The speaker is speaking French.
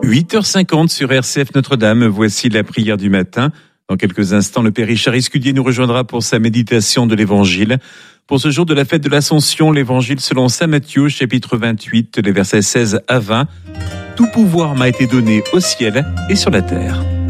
8h50 sur RCF Notre-Dame, voici la prière du matin. Dans quelques instants, le Père Richard Escudier nous rejoindra pour sa méditation de l'Évangile. Pour ce jour de la fête de l'Ascension, l'Évangile selon saint Matthieu, chapitre 28, les versets 16 à 20. Tout pouvoir m'a été donné au ciel et sur la terre.